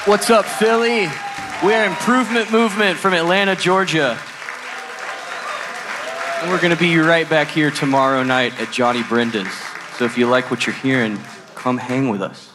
What's up, Philly? We're Improvement Movement from Atlanta, Georgia. And we're gonna be right back here tomorrow night at Johnny Brenda's. So if you like what you're hearing, come hang with us.